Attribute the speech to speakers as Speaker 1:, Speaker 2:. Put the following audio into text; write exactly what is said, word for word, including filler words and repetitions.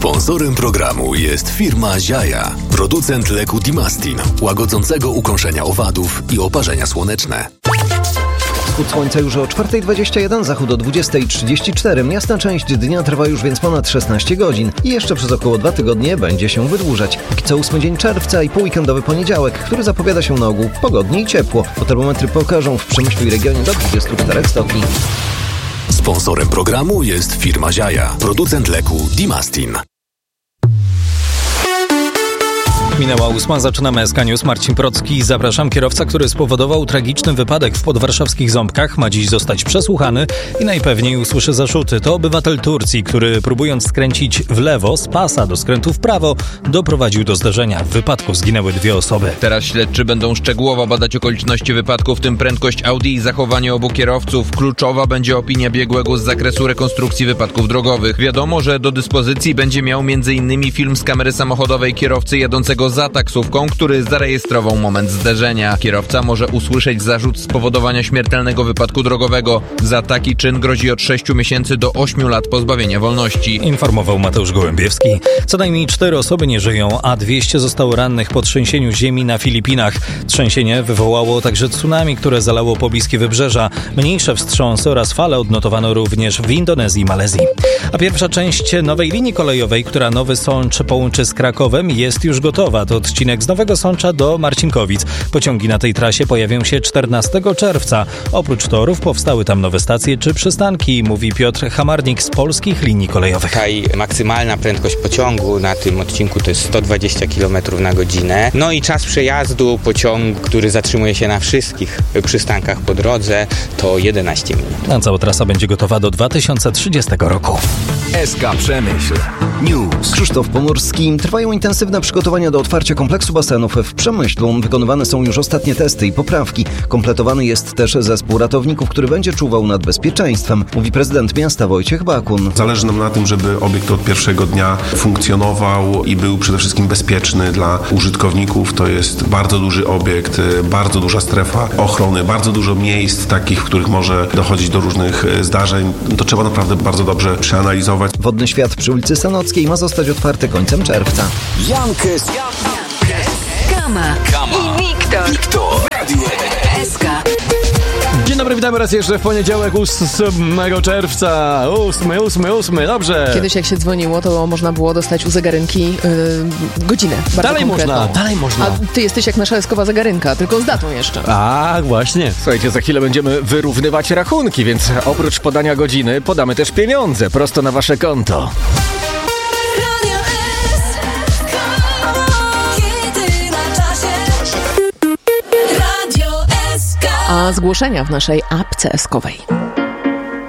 Speaker 1: Sponsorem programu jest firma Ziaja, producent leku Dimastin, łagodzącego ukąszenia owadów i oparzenia słoneczne.
Speaker 2: Wschód słońca już o czwarta dwadzieścia jeden, zachód o dwudziesta trzydzieści cztery. Jasna część dnia trwa już więc ponad szesnaście godzin i jeszcze przez około dwa tygodnie będzie się wydłużać. Póki co ósmy dzień czerwca i półweekendowy poniedziałek, który zapowiada się na ogół pogodnie i ciepło, bo termometry pokażą w Przemyślu i regionie do dwudziestu czterech stopni.
Speaker 1: Sponsorem programu jest firma Ziaja, producent leku Dimastin.
Speaker 3: Minęła ósma, zaczynamy S K News. Marcin Procki. Zapraszam. Kierowca, który spowodował tragiczny wypadek w podwarszawskich Ząbkach, ma dziś zostać przesłuchany i najpewniej usłyszy zarzuty. To obywatel Turcji, który próbując skręcić w lewo z pasa do skrętu w prawo, doprowadził do zdarzenia. W wypadku zginęły dwie osoby.
Speaker 4: Teraz śledczy będą szczegółowo badać okoliczności wypadku, w tym prędkość Audi i zachowanie obu kierowców. Kluczowa będzie opinia biegłego z zakresu rekonstrukcji wypadków drogowych. Wiadomo, że do dyspozycji będzie miał między innymi film z kamery samochodowej kierowcy jadącego za taksówką, który zarejestrował moment zderzenia. Kierowca może usłyszeć zarzut spowodowania śmiertelnego wypadku drogowego. Za taki czyn grozi od sześciu miesięcy do ośmiu lat pozbawienia wolności.
Speaker 3: Informował Mateusz Gołębiewski. Co najmniej cztery osoby nie żyją, a dwieście zostało rannych po trzęsieniu ziemi na Filipinach. Trzęsienie wywołało także tsunami, które zalało pobliskie wybrzeża. Mniejsze wstrząsy oraz fale odnotowano również w Indonezji i Malezji. A pierwsza część nowej linii kolejowej, która Nowy Sącz połączy z Krakowem, jest już gotowa. To odcinek z Nowego Sącza do Marcinkowic. Pociągi na tej trasie pojawią się czternastego czerwca. Oprócz torów powstały tam nowe stacje czy przystanki, mówi Piotr Hamarnik z Polskich Linii Kolejowych.
Speaker 5: Tutaj maksymalna prędkość pociągu na tym odcinku to jest sto dwadzieścia kilometrów na godzinę. No i czas przejazdu pociągu, który zatrzymuje się na wszystkich przystankach po drodze, to jedenaście minut.
Speaker 3: A cała trasa będzie gotowa do dwa tysiące trzydziestego roku.
Speaker 1: S K Przemyśl News.
Speaker 2: Krzysztof Pomorski. Trwają intensywne przygotowania do otwarcia kompleksu basenów w Przemyślu. Wykonywane są już ostatnie testy i poprawki. Kompletowany jest też zespół ratowników, który będzie czuwał nad bezpieczeństwem, mówi prezydent miasta Wojciech Bakun.
Speaker 6: Zależy nam na tym, żeby obiekt od pierwszego dnia funkcjonował i był przede wszystkim bezpieczny dla użytkowników. To jest bardzo duży obiekt, bardzo duża strefa ochrony, bardzo dużo miejsc takich, w których może dochodzić do różnych zdarzeń. To trzeba naprawdę bardzo dobrze przeanalizować.
Speaker 2: Wodny świat przy ulicy Sanockiej ma zostać otwarty końcem czerwca.
Speaker 1: Jankes,
Speaker 7: Kama, Kama i Wiktor.
Speaker 1: Wiktor.
Speaker 7: S K.
Speaker 8: Dzień dobry, witamy raz jeszcze w poniedziałek ósmego czerwca. ósmy, ósmy, ósmy, dobrze.
Speaker 9: Kiedyś jak się dzwoniło, to można było dostać u zegarynki yy, godzinę.
Speaker 8: Dalej
Speaker 9: konkretną.
Speaker 8: można, dalej można.
Speaker 9: A ty jesteś jak nasza eskowa zegarynka, tylko z datą jeszcze.
Speaker 8: A, właśnie. Słuchajcie, za chwilę będziemy wyrównywać rachunki, więc oprócz podania godziny podamy też pieniądze prosto na wasze konto.
Speaker 9: A zgłoszenia w naszej apce eskowej.